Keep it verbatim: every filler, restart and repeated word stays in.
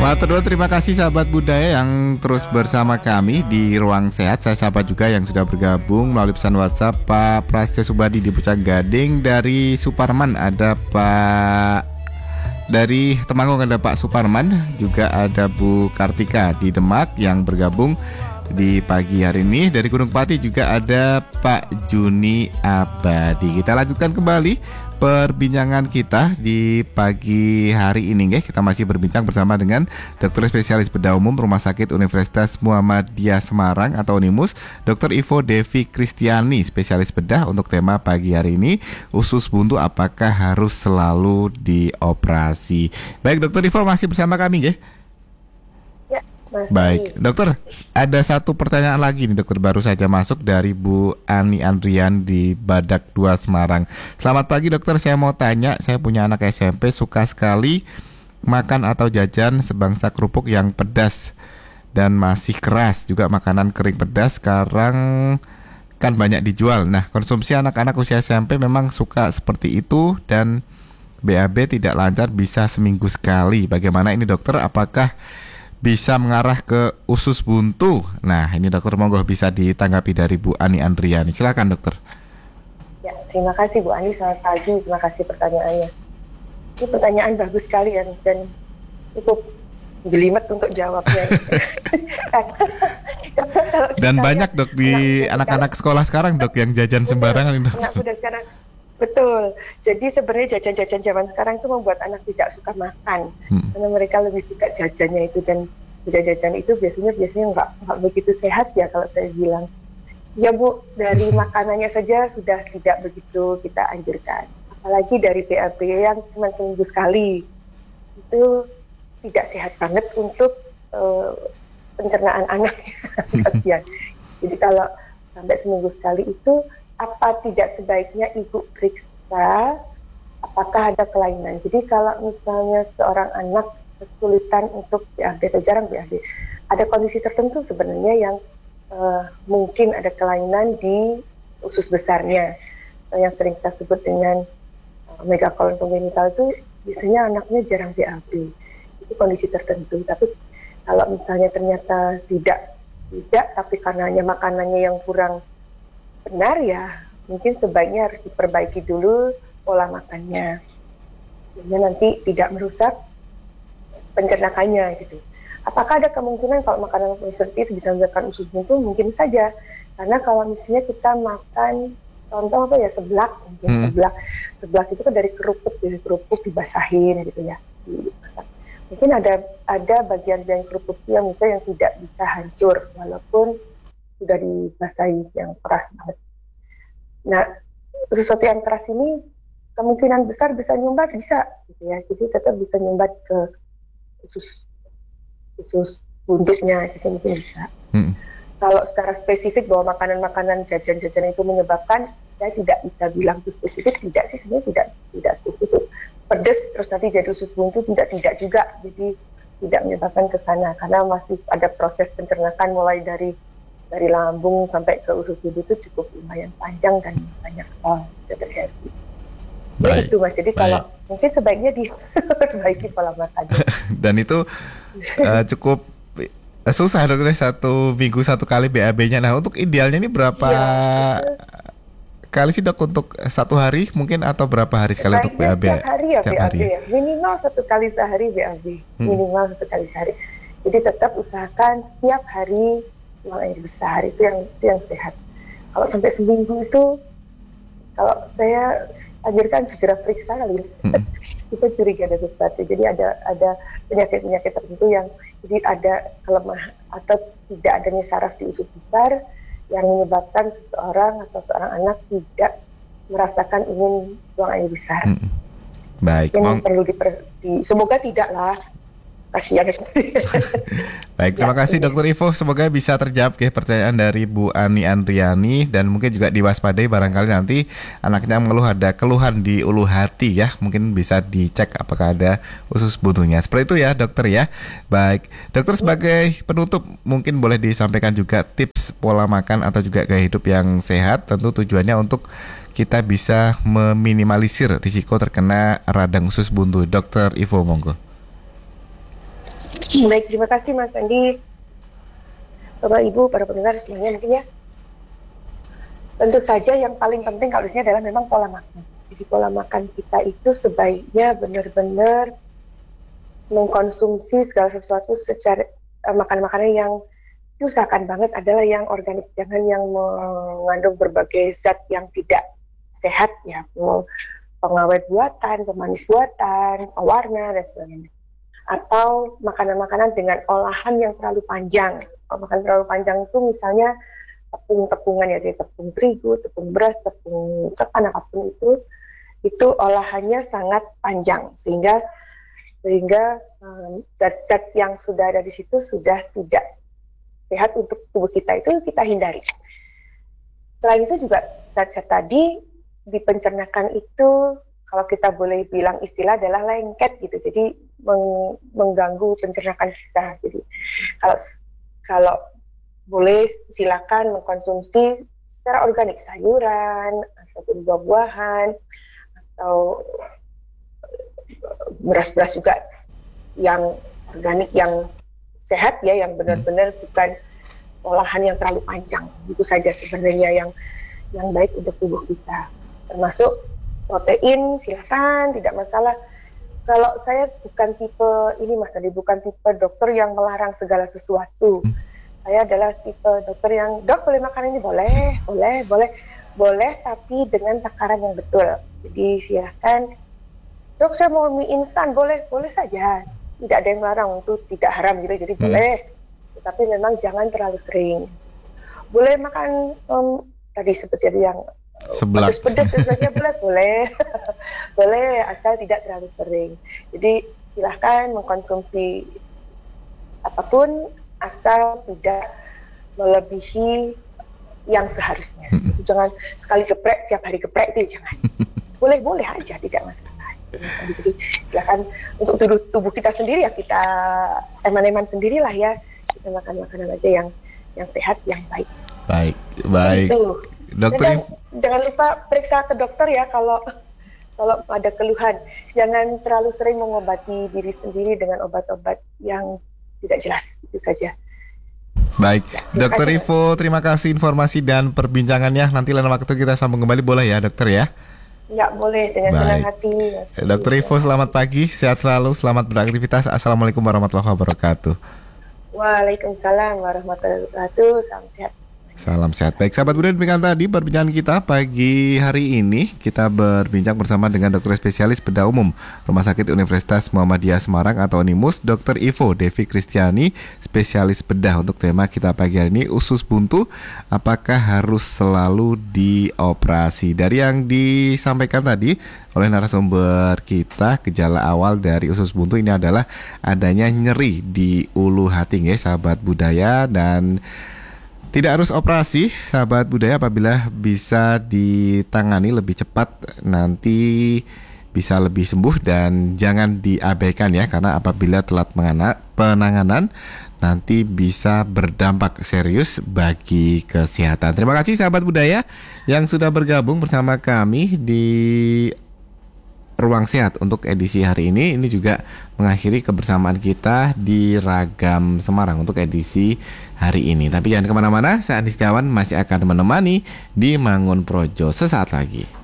Matur nuwun, terima kasih sahabat budaya yang terus bersama kami di Ruang Sehat. Saya sapa juga yang sudah bergabung melalui pesan WhatsApp. Pak Prasetyo Subadi di Pucang Gading. Dari Suparman ada Pak, dari Temanggung ada Pak Suparman, juga ada Bu Kartika di Demak yang bergabung di pagi hari ini. Dari Gunung Pati juga ada Pak Juni Abadi. Kita lanjutkan kembali perbincangan kita di pagi hari ini, nggih. Kita masih berbincang bersama dengan dokter spesialis bedah umum Rumah Sakit Universitas Muhammadiyah Semarang atau Unimus, dokter Ivo Devi Kristiani, spesialis bedah. Untuk tema pagi hari ini, usus buntu apakah harus selalu dioperasi? Baik, dokter Ivo masih bersama kami, nggih. Mas Baik, dokter, ada satu pertanyaan lagi nih dokter, baru saja masuk dari Bu Ani Andrian di Badak dua Semarang. Selamat pagi dokter, saya mau tanya, saya punya anak S M P suka sekali makan atau jajan sebangsa kerupuk yang pedas dan masih keras, juga makanan kering pedas sekarang kan banyak dijual. Nah, konsumsi anak-anak usia S M P memang suka seperti itu dan B A B tidak lancar, bisa seminggu sekali. Bagaimana ini dokter, apakah bisa mengarah ke usus buntu? Nah, ini dokter, monggo bisa ditanggapi dari Bu Ani Andriani. Silakan dokter. Ya, terima kasih Bu Ani, selamat pagi. Terima kasih pertanyaannya. Ini pertanyaan bagus sekali ya, dan cukup jelimet untuk jawabnya. Dan banyak dok di anak-anak sekolah sekarang dok yang jajan sembarangan. Anak muda sekarang, betul. Jadi sebenarnya jajan-jajan zaman sekarang itu membuat anak tidak suka makan, hmm. karena mereka lebih suka jajannya itu, dan jajan itu biasanya biasanya nggak nggak begitu sehat ya kalau saya bilang. Ya Bu, dari makanannya saja sudah tidak begitu kita anjurkan, apalagi dari B A B yang cuma seminggu sekali, itu tidak sehat banget untuk uh, pencernaan anaknya. Kasihan. Jadi kalau sampai seminggu sekali itu, apa tidak sebaiknya ibu periksa apakah ada kelainan. Jadi kalau misalnya seorang anak kesulitan untuk B A B atau jarang B A B, ada kondisi tertentu sebenarnya yang uh, mungkin ada kelainan di usus besarnya, yang sering kita sebut dengan uh, megakolon kongenital. Itu biasanya anaknya jarang B A B, itu kondisi tertentu. Tapi kalau misalnya ternyata tidak tidak tapi karena hanya makanannya yang kurang benar, ya mungkin sebaiknya harus diperbaiki dulu pola makannya, sehingga nanti tidak merusak pencernaannya gitu. Apakah ada kemungkinan kalau makanan seperti itu bisa menyebabkan usus buntu? Mungkin saja, karena kalau misalnya kita makan contoh apa ya, seblak, mungkin hmm. seblak, seblak itu kan dari kerupuk, dari kerupuk dibasahin gitu ya. Mungkin ada ada bagian-bagian kerupuk yang misalnya yang tidak bisa hancur walaupun sudah dibasahi yang keras banget. Nah, sesuatu yang keras ini kemungkinan besar bisa nyumbat, bisa gitu ya. Jadi tetap bisa nyumbat ke usus usus buntutnya, gitu mungkin bisa. Hmm. Kalau secara spesifik bahwa makanan-makanan jajan-jajan itu menyebabkan, saya tidak bisa bilang itu spesifik, tidak sih, sebenarnya tidak tidak spesifik. Pedas terus nanti jadi usus buntu, tidak tidak juga. Jadi tidak menyebabkan ke sana, karena masih ada proses pencernaan mulai dari dari lambung sampai ke usus buntu itu cukup lumayan panjang dan banyak hal yang terjadi. Ya itu Mas, jadi baik. Kalau mungkin sebaiknya diperbaiki pola makan. Dan itu uh, cukup susah dokter, satu minggu satu kali B A B-nya. Nah, untuk idealnya ini berapa ya, kali sih dok untuk satu hari mungkin, atau berapa hari sekali untuk B A B? Setiap hari ya, setiap B A B hari ya. Minimal satu kali sehari B A B, hmm. minimal satu kali sehari. Jadi tetap usahakan setiap hari buang air besar, itu yang itu yang sehat. Kalau sampai seminggu itu, kalau saya anjurkan segera periksa kali. Hmm. Kita curiga ada sesuatu. Jadi ada ada penyakit-penyakit tertentu yang jadi ada kelemah atau tidak adanya saraf di usus besar yang menyebabkan seseorang atau seorang anak tidak merasakan ingin buang air besar. Hmm. Baik. Yang Mong... perlu diper, di, semoga tidak lah. Kasihan. Baik, terima kasih dokter Ivo. Semoga bisa terjawab ya pertanyaan dari Bu Ani Andriani, dan mungkin juga diwaspadai barangkali nanti anaknya mengeluh ada keluhan di ulu hati ya, mungkin bisa dicek apakah ada usus buntunya. Seperti itu ya dokter ya. Baik, dokter sebagai penutup mungkin boleh disampaikan juga tips pola makan atau juga gaya hidup yang sehat, tentu tujuannya untuk kita bisa meminimalisir risiko terkena radang usus buntu. Dokter Ivo, monggo. Baik, terima kasih Mas Andi, Bapak Ibu, para pendengar semuanya mungkin ya. Tentu saja yang paling penting kalau di sini adalah memang pola makan. Jadi pola makan kita itu sebaiknya benar-benar mengkonsumsi segala sesuatu secara uh, makan-makanan yang diusahakan banget adalah yang organik, jangan yang mengandung berbagai zat yang tidak sehat ya, pengawet buatan, pemanis buatan, pewarna dan sebagainya. Atau makanan-makanan dengan olahan yang terlalu panjang. Kalau makan terlalu panjang itu misalnya tepung-tepungan ya, jadi tepung terigu, tepung beras, tepung ketan apapun itu, itu olahannya sangat panjang sehingga sehingga um, zat-zat yang sudah ada di situ sudah tidak sehat untuk tubuh kita, itu kita hindari. Selain itu juga zat-zat tadi di pencernaan itu kalau kita boleh bilang istilah adalah lengket gitu, jadi meng- mengganggu pencernaan kita. Jadi kalau kalau boleh silakan mengkonsumsi secara organik sayuran ataupun buah-buahan atau beras-beras juga yang organik yang sehat ya, yang benar-benar bukan olahan yang terlalu panjang. Itu saja sebenarnya yang yang baik untuk tubuh kita. Termasuk protein, silakan, tidak masalah. Kalau saya bukan tipe ini Mas tadi, bukan tipe dokter yang melarang segala sesuatu. Saya adalah tipe dokter yang, dok boleh makan ini? Boleh, boleh, boleh, boleh, tapi dengan takaran yang betul. Jadi silakan, dok saya mau mie instan, boleh, boleh saja. Tidak ada yang melarang, itu tidak haram gitu, jadi hmm. boleh. Tapi memang jangan terlalu sering. Boleh makan um, tadi seperti yang seblak, pedas-pedas sebagainya boleh, boleh, boleh asal tidak terlalu sering. Jadi silahkan mengkonsumsi apapun asal tidak melebihi yang seharusnya. Hmm. Jangan sekali geprek tiap hari geprek itu jangan. Boleh-boleh aja, tidak masalah. Jadi silakan untuk tubuh, tubuh kita sendiri ya, kita eman-eman sendirilah ya, kita makan makanan aja yang yang sehat, yang baik. Baik, baik. Itu. Dokter, jangan, jangan lupa periksa ke dokter ya kalau kalau ada keluhan. Jangan terlalu sering mengobati diri sendiri dengan obat-obat yang tidak jelas. Itu saja. Baik, ya, Dokter Ivo, terima kasih informasi dan perbincangannya. Nanti lain waktu kita sambung kembali, boleh ya dokter ya? Ya boleh, dengan Baik. senang hati. Dokter Ivo, selamat pagi, sehat selalu, selamat beraktivitas. Assalamualaikum warahmatullahi wabarakatuh. Waalaikumsalam warahmatullahi wabarakatuh. Salam sehat. Salam sehat. Baik, sahabat Buda, demikian tadi perbincangan kita pagi hari ini. Kita berbincang bersama dengan dokter spesialis bedah umum Rumah Sakit Universitas Muhammadiyah Semarang atau Unimus, Dokter Ivo Devi Kristiani, spesialis bedah. Untuk tema kita pagi hari ini, usus buntu, apakah harus selalu dioperasi? Dari yang disampaikan tadi oleh narasumber kita, gejala awal dari usus buntu ini adalah adanya nyeri di ulu hati, ya sahabat budaya, dan tidak harus operasi, sahabat budaya, apabila bisa ditangani lebih cepat nanti bisa lebih sembuh, dan jangan diabaikan ya, karena apabila telat penanganan nanti bisa berdampak serius bagi kesehatan. Terima kasih sahabat budaya yang sudah bergabung bersama kami di Ruang Sehat untuk edisi hari ini. Ini juga mengakhiri kebersamaan kita di Ragam Semarang untuk edisi hari ini. Tapi jangan kemana-mana, saya Andi Setiawan masih akan menemani di Mangun Projo sesaat lagi.